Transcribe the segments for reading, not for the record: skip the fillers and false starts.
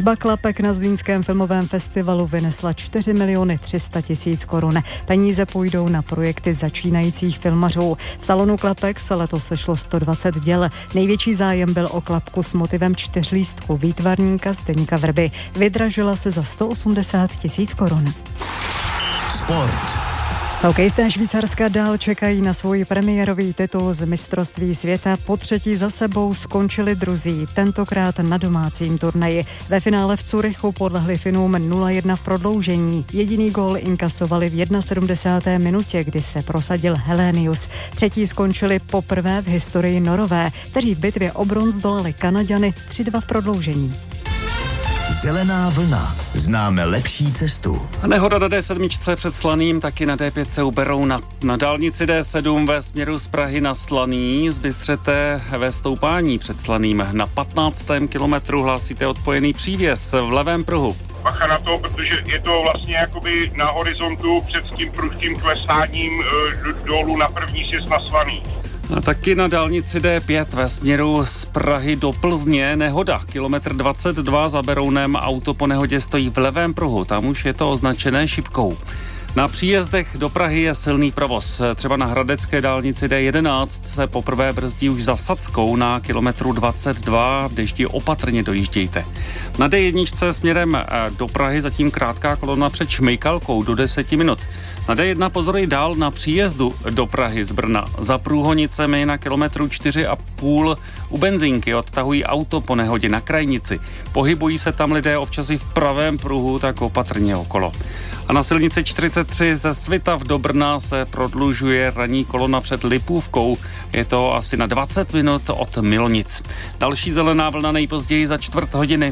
Tvorba klapek na Zlínském filmovém festivalu vynesla 4 300 000 korun. Peníze půjdou na projekty začínajících filmařů. V salonu klapek se letos sešlo 120 děl. Největší zájem byl o klapku s motivem čtyřlístku výtvarníka Zdeňka Vrby. Vydražila se za 180 000 korun. Sport. Hokejisté Švýcarska dál čekají na svůj premiérový titul z mistrovství světa. Po třetí za sebou skončili druzí, tentokrát na domácím turnaji. Ve finále v Curychu podlehli Finům 0-1 v prodloužení. Jediný gól inkasovali v 71. minutě, kdy se prosadil Helenius. Třetí skončili poprvé v historii Norové, kteří v bitvě o bronz dolali Kanaďany 3-2 v prodloužení. Zelená vlna. Známe lepší cestu. Nehoda na D7 před Slaným, taky na D5 se uberou na dálnici D7 ve směru z Prahy na Slaný. Zbystřete ve stoupání před Slaným. Na 15. kilometru hlásíte odpojený přívěs v levém pruhu. Bacha na to, protože je to vlastně jakoby na horizontu před tím prudkým klesáním dolů na první sjezd na Slaný. A taky na dálnici D5 ve směru z Prahy do Plzně nehoda. Kilometr 22 za Berounem, auto po nehodě stojí v levém pruhu, tam už je to označené šipkou. Na příjezdech do Prahy je silný provoz. Třeba na hradecké dálnici D11 se poprvé brzdí už za Sackou na kilometru 22. V dešti opatrně dojíždějte. Na D1 směrem do Prahy zatím krátká kolona před Šmejkalkou do 10 minut. Na D1 pozoruj dál na příjezdu do Prahy z Brna. Za Průhonicemi na kilometru 4,5 u benzínky odtahují auto po nehodě na Krajnici. Pohybují se tam lidé občas i v pravém pruhu, tak opatrně okolo. A na silnici 43 ze Svitav do Brna se prodlužuje ranní kolona před Lipůvkou. Je to asi na 20 minut od Milonic. Další zelená vlna nejpozději za čtvrt hodiny.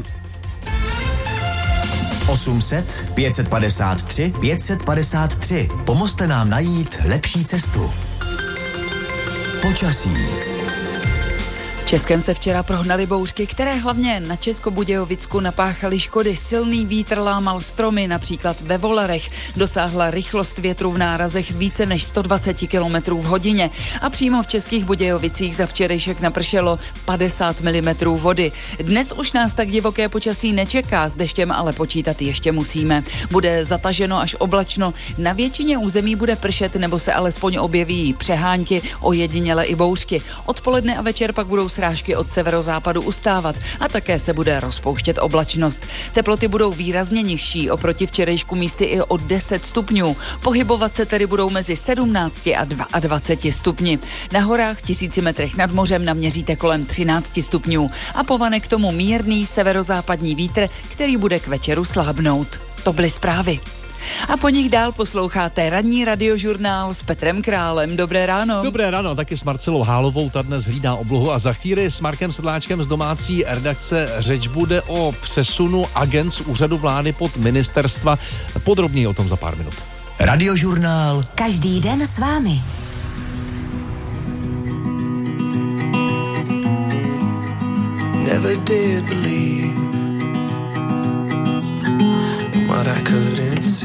800 553 553. Pomozte nám najít lepší cestu. Počasí. V Českém se včera prohnaly bouřky, které hlavně na Českobudějovicku napáchaly škody. Silný vítr lámal stromy, například ve Volerech. Dosáhla rychlost větru v nárazech více než 120 km v hodině. A přímo v Českých Budějovicích za včerejšek napršelo 50 mm vody. Dnes už nás tak divoké počasí nečeká, s deštěm ale počítat ještě musíme. Bude zataženo až oblačno, na většině území bude pršet nebo se alespoň objeví přehánky, ojediněle i bouřky. Odpoledne a večer pak budou srážky od severozápadu ustávat a také se bude rozpouštět oblačnost. Teploty budou výrazně nižší, oproti včerejšku místy i o 10 stupňů. Pohybovat se tedy budou mezi 17 a 22 stupni. Na horách 1000 metrech nad mořem naměříte kolem 13 stupňů a povane k tomu mírný severozápadní vítr, který bude k večeru slábnout. To byly zprávy. A po nich dál posloucháte ranní radiožurnál s Petrem Králem. Dobré ráno. Dobré ráno, taky s Marcelou Hálovou, ta dnes hlídá oblohu a za chvíli s Markem Sedláčkem z domácí redakce řeč bude o přesunu agent z úřadu vlády pod ministerstva. Podrobněji o tom za pár minut. Radiožurnál. Každý den s vámi. Never did believe